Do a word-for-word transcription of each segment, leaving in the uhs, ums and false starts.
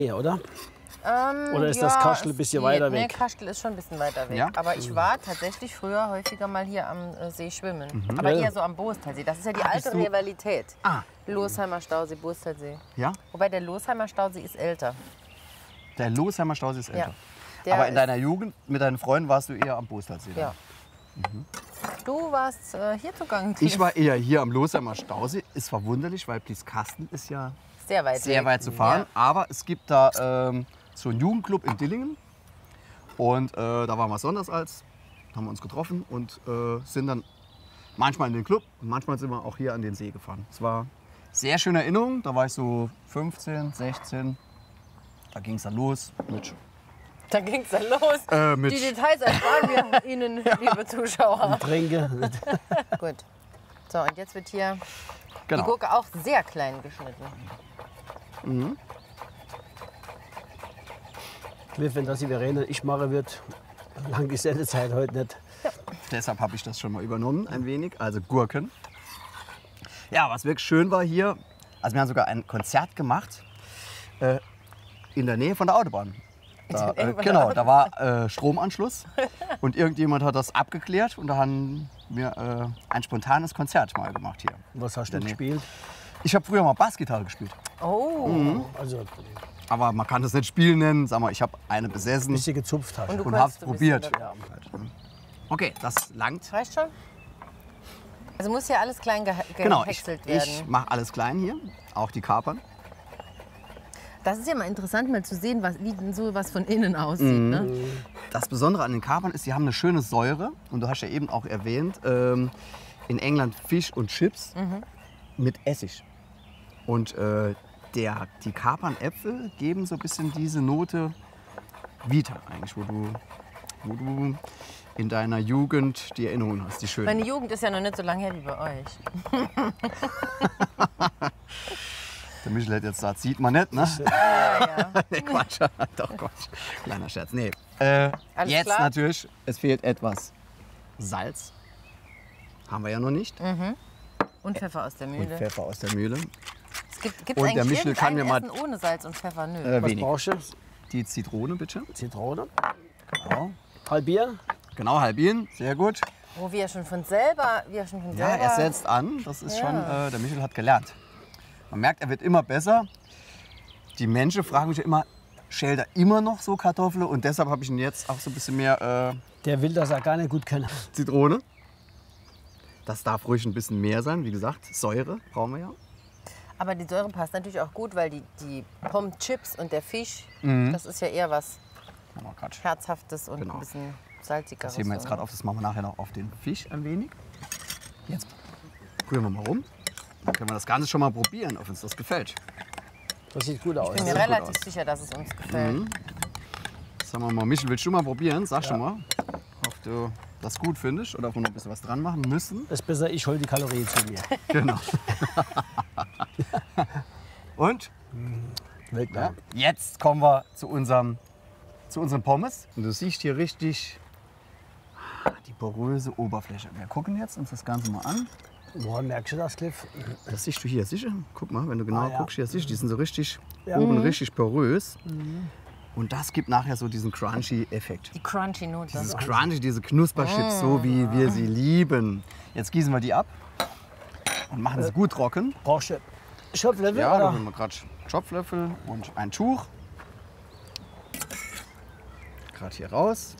Ja, oder? Ähm, Oder ist ja, das Kastel ein bisschen geht. weiter Nee, weg? Kastel ist schon ein bisschen weiter weg. Ja? Aber ich war tatsächlich früher häufiger mal hier am äh, See schwimmen. Mhm. Aber Ja. eher so am Boostalsee. Das ist ja die Ah, alte bist du- Rivalität. Ah. Losheimer Stausee, Boostalsee. Ja? Wobei der Losheimer Stausee ist älter. Der Losheimer Stausee ist älter. Der Aber in ist- deiner Jugend mit deinen Freunden warst du eher am Boostalsee. Ja. Du warst äh, hier zugange. Ich war eher hier am Losheimer Stausee. Ist verwunderlich, weil Blieskastel ist ja sehr weit sehr weg. weit zu fahren. Ja. Aber es gibt da ähm, so einen Jugendclub in Dillingen. Und äh, da waren wir sonntags als, haben wir uns getroffen und äh, sind dann manchmal in den Club und manchmal sind wir auch hier an den See gefahren. Es war sehr schöne Erinnerung. Da war ich so fünfzehn, sechzehn. Da ging es dann los mit Da ging es dann los. Äh, mit- Die Details ersparen wir Ihnen, liebe Zuschauer. Tränke. Gut. So, und jetzt wird hier die Genau. Gurke auch sehr klein geschnitten. Cliff, wenn das die Verena ich mache, wird lang die Sendezeit heute nicht. Deshalb habe ich das schon mal übernommen, ein wenig. Also Gurken. Ja, was wirklich schön war hier, also wir haben sogar ein Konzert gemacht äh, in der Nähe von der Autobahn. Da, der Nähe äh, von der genau, da war äh, Stromanschluss und irgendjemand hat das abgeklärt und da haben wir äh, ein spontanes Konzert mal gemacht hier. Was hast du Nee. gespielt? Ich habe früher mal Bassgitarre gespielt, Oh. Also, aber man kann das nicht Spiel nennen. Sag mal, ich habe eine besessen bis du gezupft hast. Und du und kannst habe es ein bisschen probiert. dabei. Okay, das langt. Reicht schon? Also muss ja alles klein geha- Genau, ich, gehäckselt werden. ich mache alles klein hier, auch die Kapern. Das ist ja mal interessant, mal zu sehen, was, wie denn so was von innen aussieht. Mhm. Ne? Das Besondere an den Kapern ist, sie haben eine schöne Säure. Und du hast ja eben auch erwähnt, ähm, in England Fisch und Chips mit Essig. Und äh, der, die Kapernäpfel geben so ein bisschen diese Note Vita eigentlich, wo du, wo du in deiner Jugend die Erinnerungen hast, die schönen. Meine Jugend ist ja noch nicht so lange her wie bei euch. Der Michel hat jetzt gesagt, sieht man nicht, ne? Ja, ja. Nee, Quatsch. Doch, Quatsch. Kleiner Scherz. Nee. Äh, Alles jetzt klar? natürlich, es fehlt etwas Salz. Haben wir ja noch nicht. Und Pfeffer aus der Und Mühle. Pfeffer aus der Mühle. Es gibt gibt's Und der eigentlich Michel kann mir irgendein mal- Essen ohne Salz und Pfeffer? Nö. Äh, Was wenig. brauchst du? Die Zitrone bitte. Zitrone. Genau. Halbieren. Genau, halbieren. Sehr gut. Wo wir schon von selber, wir schon von Ja, selber. er setzt an. Das ist Ja. schon, äh, der Michel hat gelernt. Man merkt, er wird immer besser. Die Menschen fragen mich ja immer, schält er immer noch so Kartoffeln? Und deshalb habe ich ihn jetzt auch so ein bisschen mehr äh, Der will das ja gar nicht gut können. Zitrone. Das darf ruhig ein bisschen mehr sein. Wie gesagt, Säure brauchen wir ja. Aber die Säure passt natürlich auch gut, weil die, die Pommes Chips und der Fisch, Mhm. das ist ja eher was Oh, Quatsch. Herzhaftes und Genau. ein bisschen salzigeres. Das heben wir jetzt gerade auf. Das machen wir nachher noch auf den Fisch ein wenig. Jetzt rühren wir mal rum. Dann können wir das Ganze schon mal probieren, ob uns das gefällt. Das sieht gut aus. Ich bin mir sieht gut relativ aus. sicher, dass es uns gefällt. Mhm. Sagen wir mal, Michel, willst du mal probieren? Sag Ja. schon mal, ob du das gut findest oder ob wir noch ein bisschen was dran machen müssen. Das ist besser, ich hole die Kalorien zu mir. Genau. Und Weltmann. ja, jetzt kommen wir zu unserem, zu unserem Pommes. Und du siehst hier richtig ah, die poröse Oberfläche. Wir gucken jetzt uns das Ganze mal an. Woran merkst du das, Cliff? Das siehst du hier, sicher? Guck mal, wenn du genau Ah, ja. guckst, hier siehst du, die sind so richtig Ja. Mhm. oben richtig porös. Und das gibt nachher so diesen Crunchy-Effekt. Die crunchy Note. Dieses Crunchy, diese Knusperchips, so wie wir sie lieben. Jetzt gießen wir die ab und machen sie gut trocken. Brauchst du Schöpflöffel? Ja, da oder? haben wir gerade Schopflöffel und ein Tuch. Gerade hier raus.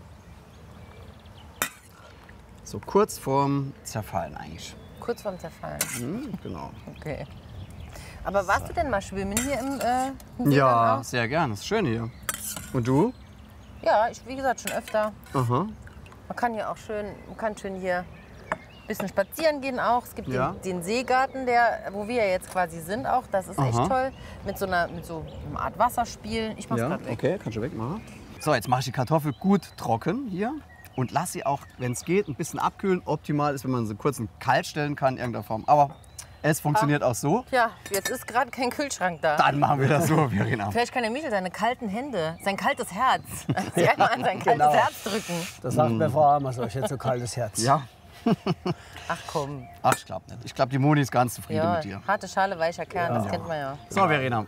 So kurz vorm Zerfallen eigentlich. Kurz vorm Zerfallen. Hm, genau. Okay. Aber warst du denn mal schwimmen hier im, äh, im See Ja, dann auch? sehr gern. Das ist schön hier. Und du? Ja, ich, wie gesagt, schon öfter. Aha. Man kann hier auch schön, man kann schön hier ein bisschen spazieren gehen auch. Es gibt Ja. den, den Seegarten, der, wo wir ja jetzt quasi sind auch. Das ist echt Aha. toll. Mit so einer, mit so einer Art Wasserspiel. Ich mach's Ja, grad weg. okay, kannst du wegmachen. So, jetzt mache ich die Kartoffel gut trocken hier und lass sie auch, wenn es geht, ein bisschen abkühlen. Optimal ist, wenn man sie kurz in kalt stellen kann in irgendeiner Form. Aber es funktioniert auch so. Ja, jetzt ist gerade kein Kühlschrank da. Dann machen wir das so, Verena. Vielleicht kann der Michel seine kalten Hände, sein kaltes Herz, sie einmal an sein kaltes Genau. Herz drücken. Das sagt mir Frau Hammer so, ich hätte so kaltes Herz. Ja. Ach komm. Ach, ich glaube nicht. Ich glaube, die Moni ist ganz zufrieden Ja, mit dir. harte Schale, weicher Kern, das kennt man ja. So, Verena.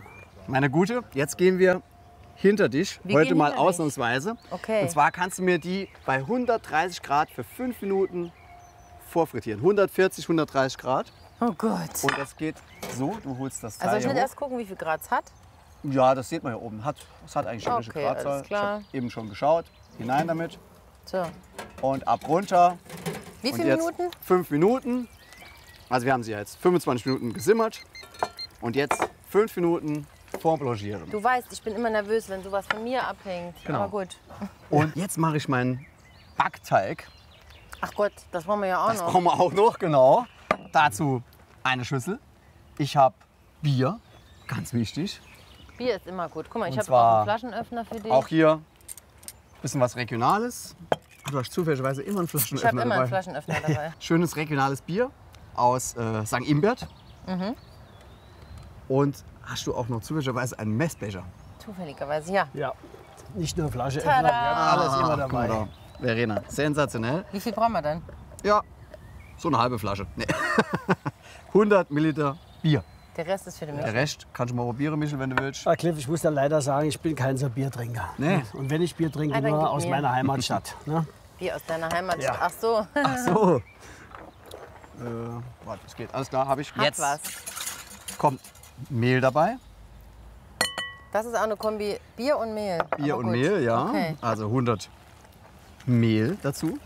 Meine Gute, jetzt gehen wir hinter dich. Wir heute gehen mal hinter mich. ausnahmsweise. Okay. Und zwar kannst du mir die bei hundertdreißig Grad für fünf Minuten vorfrittieren. hundertvierzig, hundertdreißig Grad. Oh Gott. Und das geht so, du holst das Teil Also ich hier will hoch. erst gucken, wie viel Grad es hat. Ja, das sieht man hier oben. Hat, es hat eigentlich schon eine Okay, Gradzahl. alles klar. Ich habe eben schon geschaut. Hinein damit. So. Und ab runter. Wie Und viele jetzt Minuten? Fünf Minuten. Also wir haben sie jetzt fünfundzwanzig Minuten gesimmert. Und jetzt fünf Minuten vorblanchieren. Du weißt, ich bin immer nervös, wenn sowas von mir abhängt. Genau. Aber gut. Und jetzt mache ich meinen Backteig. Ach Gott, das brauchen wir ja auch Das noch. brauchen wir auch noch, genau. Dazu eine Schüssel. Ich habe Bier, ganz wichtig. Bier ist immer gut. Guck mal, ich Und habe zwar auch einen Flaschenöffner für dich. Auch hier ein bisschen was Regionales. Du hast zufälligerweise immer einen ich habe Flaschenöffner immer dabei. einen Flaschenöffner dabei. Schönes regionales Bier aus äh, Sankt Imbert. Mhm. Und hast du auch noch zufälligerweise einen Messbecher? Zufälligerweise, ja. Ja, nicht nur Flasche Tada! öffnen, wir haben alles immer Guck mal dabei. da. Verena, sensationell. Wie viel brauchen wir denn? Ja, so eine halbe Flasche. Nee. hundert Milliliter Bier. Der Rest ist für den Der Michel. Rest kannst du mal probieren, Michel, wenn du willst. Ah, Cliff, ich muss dann leider sagen, ich bin kein so Biertrinker. Nee. Und wenn ich Bier trinke, Ah, dann nur gib aus mir. meiner Heimatstadt. Ne? Bier aus deiner Heimat. Ja. Ach so. Ach so. äh, warte, es geht. Alles klar, habe ich. Hat Jetzt was. kommt Mehl dabei. Das ist auch eine Kombi Bier und Mehl. Bier Aber und gut. Mehl, ja. Okay. Also hundert Mehl dazu.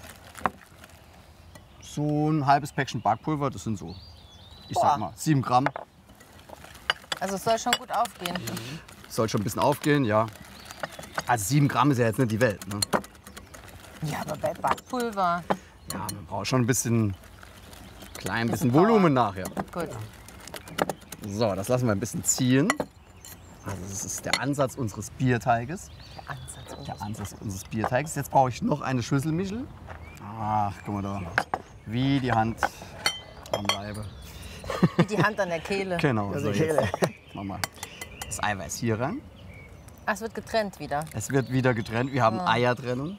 So ein halbes Päckchen Backpulver, das sind so, ich Boah. sag mal, sieben Gramm. Also es soll schon gut aufgehen. Soll schon ein bisschen aufgehen, ja. Also sieben Gramm ist ja jetzt nicht die Welt. Ne? Ja, aber bei Backpulver. Ja, man braucht schon ein bisschen, klein bisschen Power. Volumen nachher. Gut. So, das lassen wir ein bisschen ziehen. Also das ist der Ansatz unseres Bierteiges. Der Ansatz. Und Der Ansatz unseres Bierteiges. Jetzt brauche ich noch eine Schüssel, Michel. Ach, guck mal da. Wie die Hand am Leibe. Wie die Hand an der Kehle. Genau, Ja, so die jetzt. Kehle. Mach mal das Eiweiß hier rein. Ach, es wird getrennt wieder. Es wird wieder getrennt. Wir haben Eiertrennung.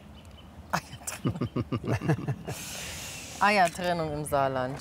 Eiertrennung im Saarland.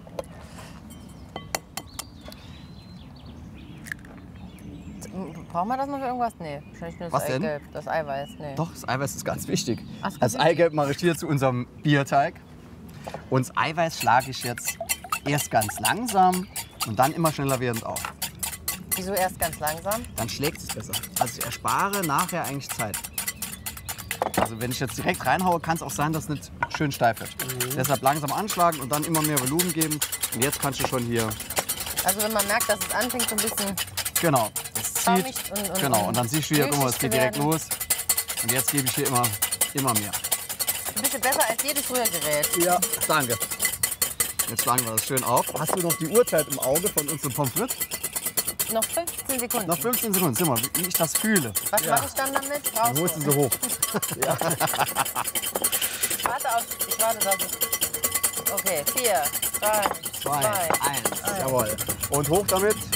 Brauchen wir das noch für irgendwas? Nee, wahrscheinlich nur das Was denn? Eigelb. Das Eiweiß, nee. Doch, das Eiweiß ist ganz wichtig. Ach, ist ganz Das wichtig. Eigelb mache ich hier zu unserem Bierteig. Und das Eiweiß schlage ich jetzt erst ganz langsam und dann immer schneller werdend auf. Wieso erst ganz langsam? Dann schlägt es besser. Also ich erspare nachher eigentlich Zeit. Also wenn ich jetzt direkt reinhaue, kann es auch sein, dass es nicht schön steif wird. Mhm. Deshalb langsam anschlagen und dann immer mehr Volumen geben. Und jetzt kannst du schon hier, Also wenn man merkt, dass es anfängt so ein bisschen genau, das zieht. schaumig und, und Genau, und dann siehst du hier, guck mal, es milchig geht zu direkt werden. los. Und jetzt gebe ich hier immer, immer mehr. Ein bisschen besser als jedes Rührgerät. Ja, danke. Jetzt schlagen wir das schön auf. Hast du noch die Uhrzeit im Auge von unserem Pommes frites? Noch fünfzehn Sekunden. Noch fünfzehn Sekunden, sieh mal, wie ich das fühle. Was mache ich dann damit? Dann holst du sie hoch. Ich warte auf. Ich warte, dass es. Okay, vier, drei, Zwei, zwei. eins. Jawohl. Und hoch damit.